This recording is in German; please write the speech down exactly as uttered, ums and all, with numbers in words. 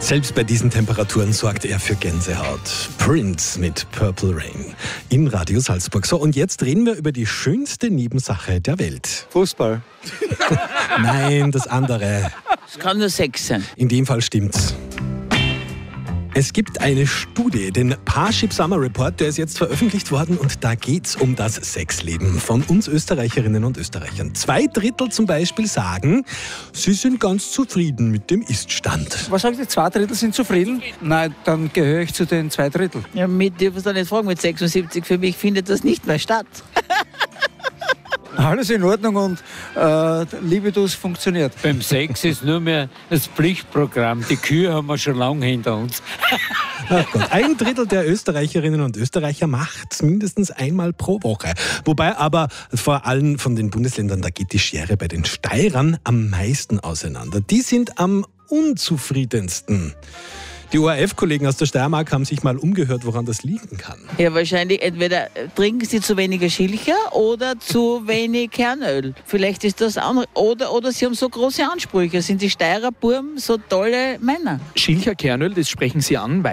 Selbst bei diesen Temperaturen sorgt er für Gänsehaut. Prince mit Purple Rain in Radio Salzburg. So, und jetzt reden wir über die schönste Nebensache der Welt. Fußball. Nein, das andere. Es kann nur Sex sein. In dem Fall stimmt's. Es gibt eine Studie, den Parship Summer Report, der ist jetzt veröffentlicht worden und da geht's um das Sexleben von uns Österreicherinnen und Österreichern. Zwei Drittel zum Beispiel sagen, sie sind ganz zufrieden mit dem Iststand. Was sagt ihr, zwei Drittel sind zufrieden? Nein, dann gehöre ich zu den zwei Drittel. Ja, mit dürfen Sie nicht fragen, mit sechsundsiebzig, für mich findet das nicht mehr statt. Alles in Ordnung und äh, Libitus funktioniert. Beim Sex ist nur mehr das Pflichtprogramm. Die Kühe haben wir schon lange hinter uns. Ach Gott, ein Drittel der Österreicherinnen und Österreicher macht es mindestens einmal pro Woche. Wobei aber vor allem von den Bundesländern, da geht die Schere bei den Steirern am meisten auseinander. Die sind am unzufriedensten. Die O R F-Kollegen aus der Steiermark haben sich mal umgehört, woran das liegen kann. Ja, wahrscheinlich entweder trinken sie zu weniger Schilcher oder zu wenig Kernöl. Vielleicht ist das andere. Oder, oder sie haben so große Ansprüche. Sind die Steirer Burm so tolle Männer? Schilcher, Kernöl, das sprechen Sie an, weil